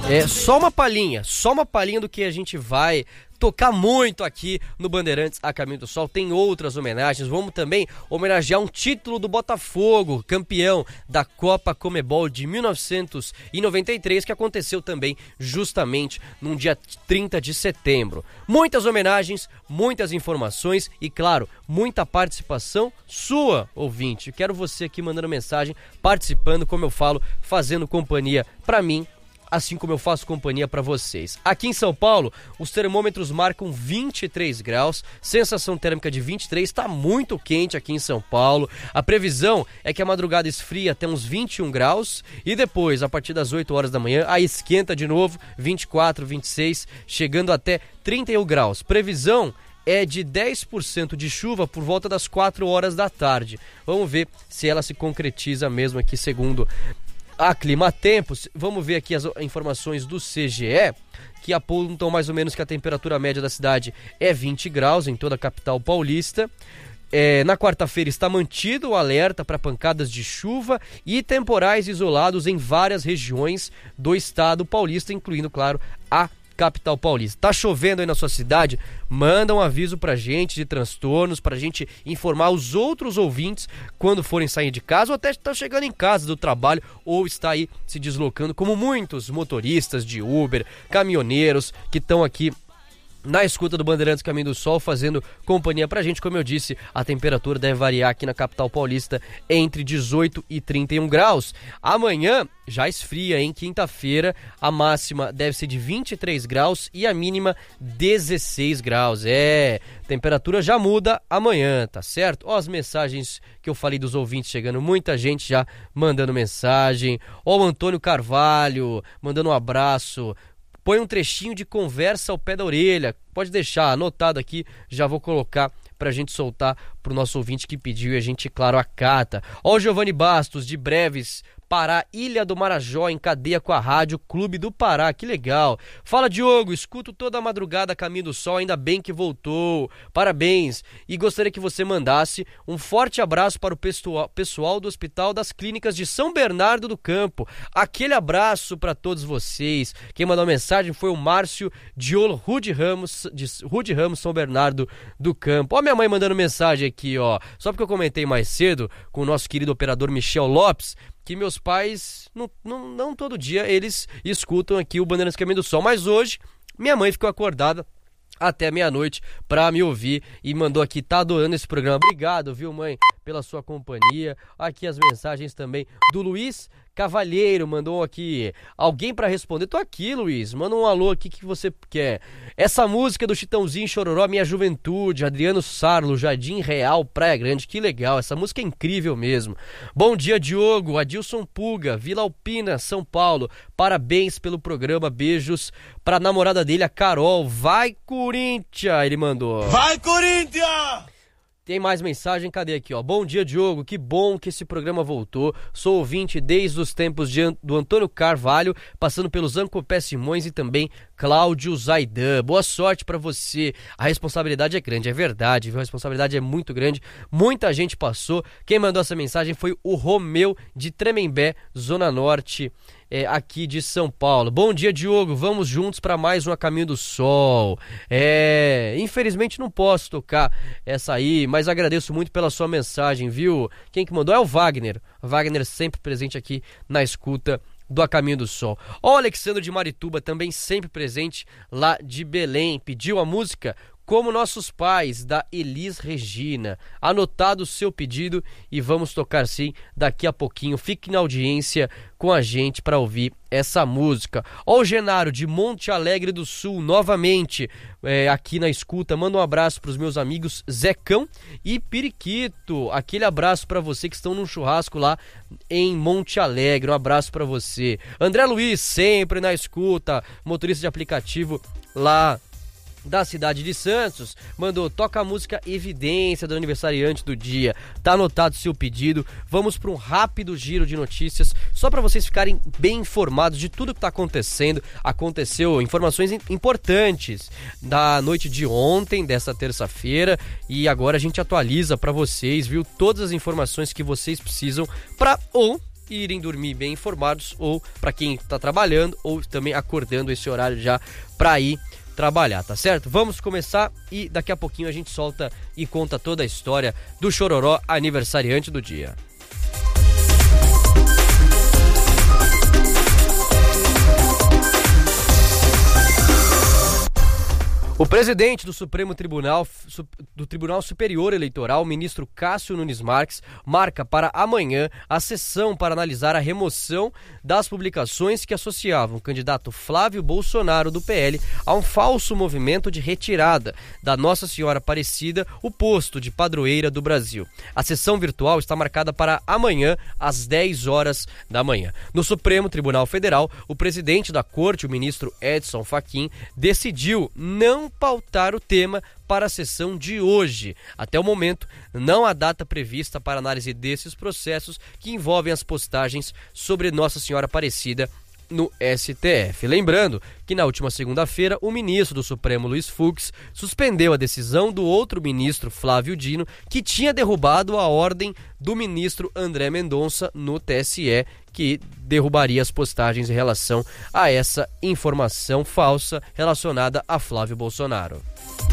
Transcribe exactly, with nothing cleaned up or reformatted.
É só uma palhinha, só uma palhinha do que a gente vai tocar muito aqui no Bandeirantes a Caminho do Sol. Tem outras homenagens, vamos também homenagear um título do Botafogo, campeão da Copa Comebol de mil novecentos e noventa e três, que aconteceu também justamente no dia trinta de setembro. Muitas homenagens, muitas informações e, claro, muita participação sua, ouvinte. Quero você aqui mandando mensagem, participando, como eu falo, fazendo companhia pra mim, assim como eu faço companhia para vocês. Aqui em São Paulo, os termômetros marcam vinte e três graus, sensação térmica de vinte e três, está muito quente aqui em São Paulo. A previsão é que a madrugada esfria até uns vinte e um graus e depois, a partir das oito horas da manhã, aí esquenta de novo, vinte e quatro, vinte e seis, chegando até trinta e um graus. Previsão é de dez por cento de chuva por volta das quatro horas da tarde. Vamos ver se ela se concretiza mesmo aqui, segundo a Climatempos. Vamos ver aqui as informações do C G E, que apontam mais ou menos que a temperatura média da cidade é vinte graus em toda a capital paulista. É, na quarta-feira está mantido o alerta para pancadas de chuva e temporais isolados em várias regiões do estado paulista, incluindo, claro, a capital paulista. Tá chovendo aí na sua cidade? Manda um aviso pra gente de transtornos, pra gente informar os outros ouvintes quando forem sair de casa ou até está chegando em casa do trabalho ou está aí se deslocando, como muitos motoristas de Uber, caminhoneiros que estão aqui na escuta do Bandeirantes Caminho do Sol, fazendo companhia pra gente. Como eu disse, a temperatura deve variar aqui na capital paulista entre dezoito e trinta e um graus. Amanhã já esfria, em quinta-feira a máxima deve ser de vinte e três graus e a mínima dezesseis graus. É, temperatura já muda amanhã, tá certo? Ó as mensagens que eu falei dos ouvintes chegando, muita gente já mandando mensagem. Ó o Antônio Carvalho mandando um abraço. Põe um trechinho de conversa ao pé da orelha. Pode deixar anotado aqui, já vou colocar pra gente soltar pro nosso ouvinte que pediu e a gente, claro, acata. Ó o Giovanni Bastos, de Breves, Pará, Ilha do Marajó, em cadeia com a Rádio Clube do Pará, que legal. Fala, Diogo, escuto toda a madrugada Caminho do Sol, ainda bem que voltou, parabéns. E gostaria que você mandasse um forte abraço para o pessoal, pessoal do Hospital das Clínicas de São Bernardo do Campo. Aquele abraço para todos vocês. Quem mandou a mensagem foi o Márcio Diolo Rude Ramos, de Rude Ramos, São Bernardo do Campo. Ó minha mãe mandando mensagem aqui, ó, só porque eu comentei mais cedo com o nosso querido operador Michel Lopes, que meus pais, não, não, não todo dia, eles escutam aqui o Bandeirantes Caminho do Sol, mas hoje minha mãe ficou acordada até meia-noite pra me ouvir e mandou aqui, tá adorando esse programa. Obrigado, viu, mãe, pela sua companhia. Aqui as mensagens também do Luiz Cavalheiro, mandou aqui alguém pra responder. Tô aqui, Luiz, manda um alô aqui que você quer. Essa música do Chitãozinho Chororó, Minha Juventude, Adriano Sarlo, Jardim Real, Praia Grande, que legal, essa música é incrível mesmo. Bom dia, Diogo, Adilson Puga, Vila Alpina, São Paulo, parabéns pelo programa, beijos pra namorada dele, a Carol. Vai, Corinthians, ele mandou. Vai, Corinthians! Tem mais mensagem, cadê aqui, ó? Bom dia, Diogo, que bom que esse programa voltou. Sou ouvinte desde os tempos de, do Antônio Carvalho, passando pelos Ancopé Simões e também Cláudio Zaidan. Boa sorte pra você. A responsabilidade é grande, é verdade, viu? A responsabilidade é muito grande. Muita gente passou. Quem mandou essa mensagem foi o Romeu de Tremembé, Zona Norte, é, aqui de São Paulo. Bom dia, Diogo. Vamos juntos para mais um A Caminho do Sol. É, infelizmente não posso tocar essa aí, mas agradeço muito pela sua mensagem, viu? Quem que mandou é o Wagner. Wagner sempre presente aqui na escuta do A Caminho do Sol. Ó, o Alexandre de Marituba, também sempre presente lá de Belém, pediu a música Como Nossos Pais, da Elis Regina. Anotado o seu pedido e vamos tocar sim daqui a pouquinho. Fique na audiência com a gente para ouvir essa música. Ó, o Genaro de Monte Alegre do Sul, novamente é, aqui na escuta. Manda um abraço para os meus amigos Zecão e Periquito. Aquele abraço para você que estão num churrasco lá em Monte Alegre. Um abraço para você. André Luiz, sempre na escuta, motorista de aplicativo lá da cidade de Santos, mandou, toca a música Evidência do aniversariante do dia. Tá anotado seu pedido. Vamos para um rápido giro de notícias, só para vocês ficarem bem informados de tudo que tá acontecendo. Aconteceu informações importantes da noite de ontem, dessa terça-feira, e agora a gente atualiza para vocês, viu, todas as informações que vocês precisam para ou irem dormir bem informados, ou para quem está trabalhando, ou também acordando esse horário já para ir trabalhar, tá certo? Vamos começar e daqui a pouquinho a gente solta e conta toda a história do Chororó, aniversariante do dia. O presidente do Supremo Tribunal, do Tribunal Superior Eleitoral, o ministro Cássio Nunes Marques, marca para amanhã a sessão para analisar a remoção das publicações que associavam o candidato Flávio Bolsonaro do P L a um falso movimento de retirada da Nossa Senhora Aparecida, o posto de padroeira do Brasil. A sessão virtual está marcada para amanhã, às dez horas da manhã. No Supremo Tribunal Federal, o presidente da corte, o ministro Edson Fachin, decidiu não pautar o tema para a sessão de hoje. Até o momento, não há data prevista para análise desses processos que envolvem as postagens sobre Nossa Senhora Aparecida no S T F. Lembrando que na última segunda-feira, o ministro do Supremo, Luiz Fux, suspendeu a decisão do outro ministro, Flávio Dino, que tinha derrubado a ordem do ministro André Mendonça no T S E, que derrubaria as postagens em relação a essa informação falsa relacionada a Flávio Bolsonaro.